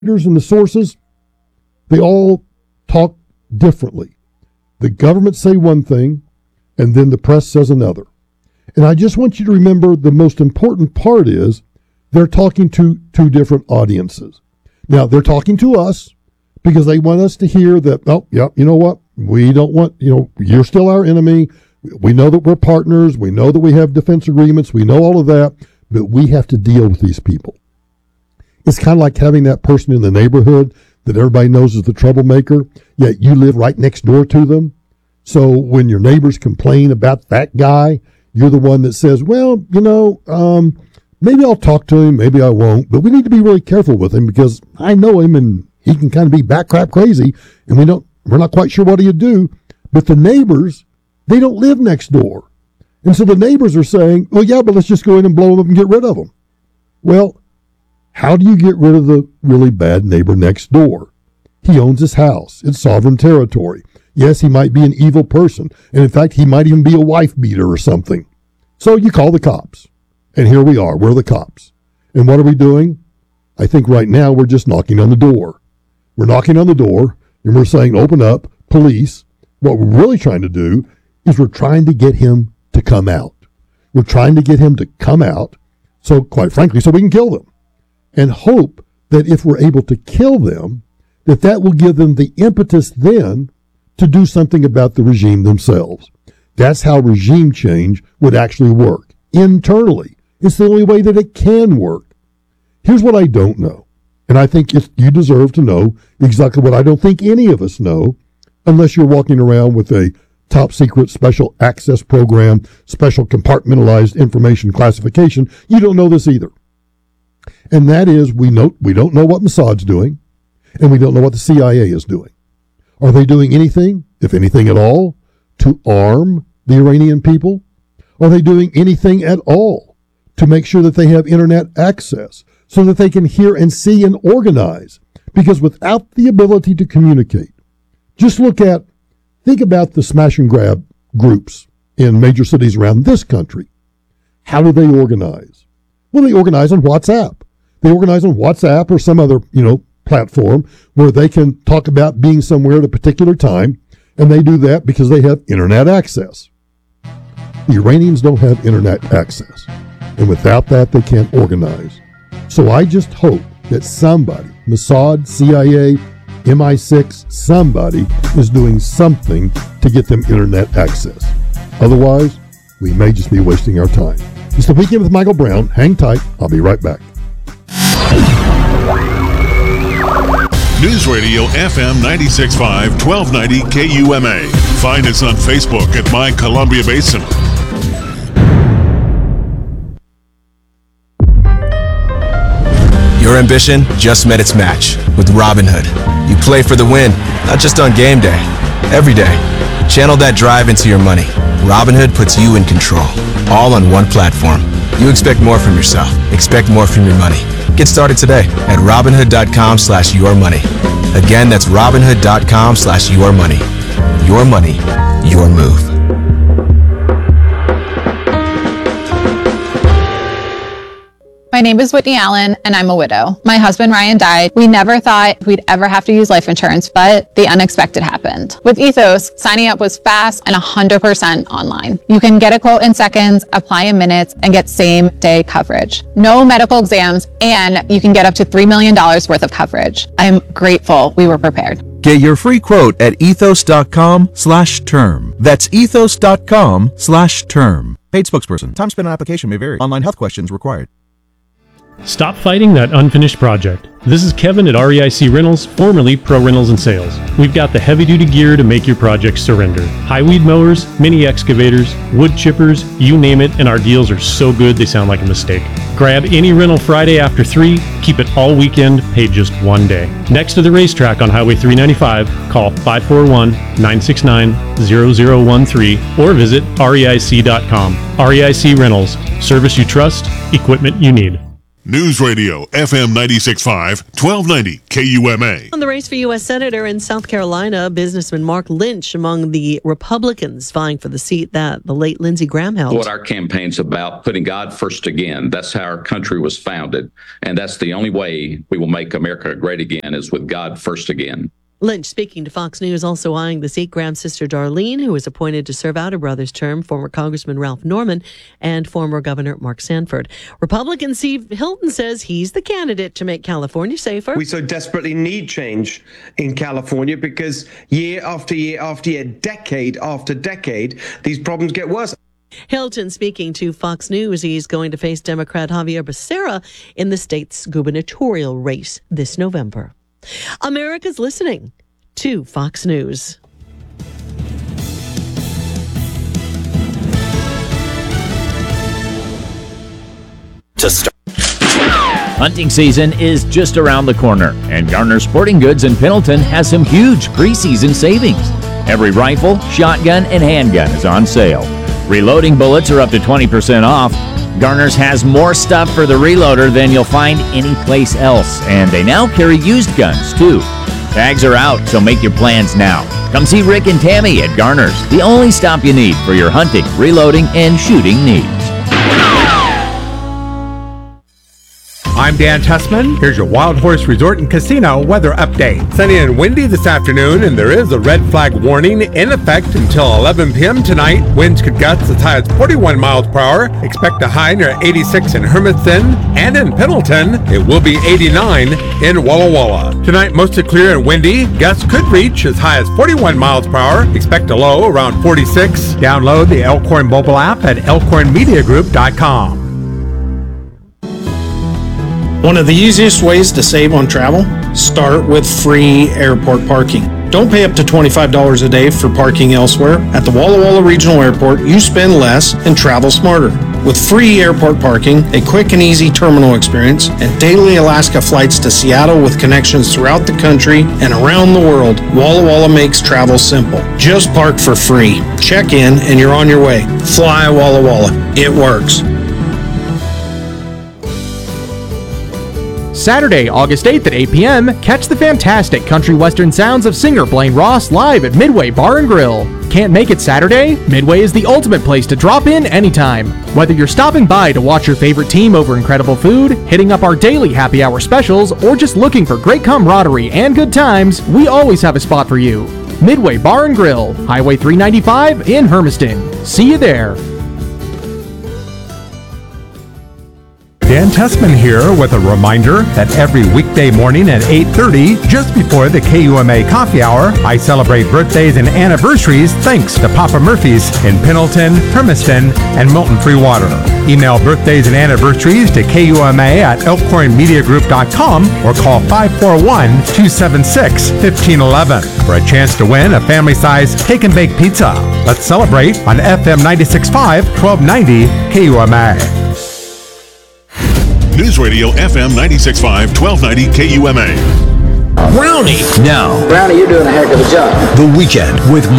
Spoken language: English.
and the sources, they all talk differently. The government say one thing, and then the press says another. And I just want you to remember the most important part is they're talking to two different audiences. Now, they're talking to us because they want us to hear that, oh, yeah, you know what? We don't want, you're still our enemy. We know that we're partners. We know that we have defense agreements. We know all of that, but we have to deal with these people. It's kind of like having that person in the neighborhood that everybody knows is the troublemaker, yet you live right next door to them. So when your neighbors complain about that guy, you're the one that says, well, maybe I'll talk to him, maybe I won't, but we need to be really careful with him because I know him and he can kind of be backcrap crazy, and we're not quite sure what he'd do. But the neighbors, they don't live next door. And so the neighbors are saying, well, yeah, but let's just go in and blow him up and get rid of him. Well, how do you get rid of the really bad neighbor next door? He owns his house. It's sovereign territory. Yes, he might be an evil person. And in fact, he might even be a wife beater or something. So you call the cops. And here we are. We're the cops. And what are we doing? I think right now we're just knocking on the door. We're knocking on the door and we're saying, open up, police. What we're really trying to do is we're trying to get him to come out. We're trying to get him to come out. So quite frankly, so we can kill them. And hope that if we're able to kill them, that will give them the impetus then to do something about the regime themselves. That's how regime change would actually work. Internally. It's the only way that it can work. Here's what I don't know. And I think you deserve to know exactly what I don't think any of us know unless you're walking around with a top secret special access program, special compartmentalized information classification. You don't know this either. And that is, we don't know what Mossad's doing, and we don't know what the CIA is doing. Are they doing anything, if anything at all, to arm the Iranian people? Are they doing anything at all to make sure that they have internet access so that they can hear and see and organize? Because without the ability to communicate, think about the smash and grab groups in major cities around this country. How do they organize? Well, they organize on WhatsApp. They organize on WhatsApp or some other, platform where they can talk about being somewhere at a particular time, and they do that because they have internet access. The Iranians don't have internet access, and without that, they can't organize. So I just hope that somebody, Mossad, CIA, MI6, somebody is doing something to get them internet access. Otherwise, we may just be wasting our time. It's The Weekend with Michael Brown. Hang tight. I'll be right back. News Radio FM 96.5, 1290 KUMA. Find us on Facebook at My Columbia Basin. Your ambition just met its match with Robinhood. You play for the win, not just on game day, every day. Channel that drive into your money. Robinhood puts you in control, all on one platform. You expect more from yourself. Expect more from your money. Get started today at Robinhood.com/yourmoney. Again, that's Robinhood.com/yourmoney. Your money, your move. My name is Whitney Allen, and I'm a widow. My husband, Ryan, died. We never thought we'd ever have to use life insurance, but the unexpected happened. With Ethos, signing up was fast and 100% online. You can get a quote in seconds, apply in minutes, and get same-day coverage. No medical exams, and you can get up to $3 million worth of coverage. I'm grateful we were prepared. Get your free quote at ethos.com/term. That's ethos.com/term. Paid spokesperson. Time spent on application may vary. Online health questions required. Stop fighting that unfinished project. This is Kevin at REIC Rentals, formerly Pro Rentals and Sales. We've got the heavy-duty gear to make your project surrender. High weed mowers, mini excavators, wood chippers, you name it, and our deals are so good they sound like a mistake. Grab any rental Friday after 3, keep it all weekend, pay just one day. Next to the racetrack on Highway 395, call 541-969-0013 or visit reic.com. REIC Rentals, service you trust, equipment you need. News Radio FM 96.5, 1290 KUMA. On the race for U.S. Senator in South Carolina, businessman Mark Lynch among the Republicans vying for the seat that the late Lindsey Graham held. What our campaign's about, putting God first again. That's how our country was founded. And that's the only way we will make America great again, is with God first again. Lynch, speaking to Fox News, also eyeing the seat. Graham's sister Darlene, who was appointed to serve out her brother's term, former Congressman Ralph Norman, and former Governor Mark Sanford. Republican Steve Hilton says he's the candidate to make California safer. We so desperately need change in California because year after year after year, decade after decade, these problems get worse. Hilton speaking to Fox News. He's going to face Democrat Javier Becerra in the state's gubernatorial race this November. America's listening to Fox News. Hunting season is just around the corner, and Garner Sporting Goods in Pendleton has some huge preseason savings. Every rifle, shotgun, and handgun is on sale. Reloading bullets are up to 20% off. Garner's has more stuff for the reloader than you'll find anyplace else, and they now carry used guns, too. Tags are out, so make your plans now. Come see Rick and Tammy at Garner's, the only stop you need for your hunting, reloading, and shooting needs. I'm Dan Tussman. Here's your Wild Horse Resort and Casino weather update. Sunny and windy this afternoon, and there is a red flag warning in effect until 11 p.m. tonight. Winds could gust as high as 41 miles per hour. Expect a high near 86 in Hermiston, and in Pendleton, it will be 89 in Walla Walla. Tonight, mostly clear and windy. Gusts could reach as high as 41 miles per hour. Expect a low around 46. Download the Elkhorn mobile app at elkhornmediagroup.com. One of the easiest ways to save on travel, start with free airport parking. Don't pay up to $25 a day for parking elsewhere. At the Walla Walla Regional Airport, you spend less and travel smarter. With free airport parking, a quick and easy terminal experience, and daily Alaska flights to Seattle with connections throughout the country and around the world, Walla Walla makes travel simple. Just park for free. Check in and you're on your way. Fly Walla Walla. It works. Saturday, August 8th at 8 p.m., catch the fantastic country western sounds of singer Blaine Ross live at Midway Bar and Grill. Can't make it Saturday? Midway is the ultimate place to drop in anytime. Whether you're stopping by to watch your favorite team over incredible food, hitting up our daily happy hour specials, or just looking for great camaraderie and good times, we always have a spot for you. Midway Bar and Grill, Highway 395 in Hermiston. See you there. Dan Tussman here with a reminder that every weekday morning at 8:30, just before the KUMA coffee hour, I celebrate birthdays and anniversaries thanks to Papa Murphy's in Pendleton, Hermiston, and Milton Free Water. Email birthdays and anniversaries to KUMA at elkhornmediagroup.com or call 541-276-1511 for a chance to win a family-size take and bake pizza. Let's celebrate on FM 96.5, 1290 KUMA. News Radio FM 96.5, 1290 KUMA. Brownie. Now. Brownie, you're doing a heck of a job. The Weekend with